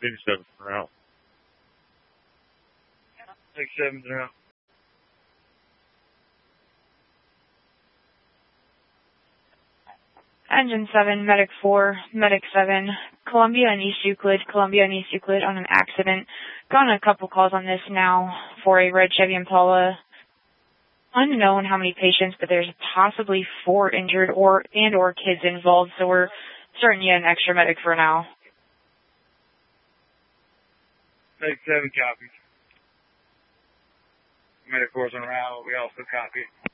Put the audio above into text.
57's en route. 67's en route. Engine 7, Medic 4, Medic 7, Columbia and East Euclid on an accident. Gotten a couple calls on this now for a red Chevy Impala. Unknown how many patients, but there's possibly 4 injured or kids involved, so we're starting to get an extra medic for now. Medic 7 copies. Medic 4's en route. We also copy.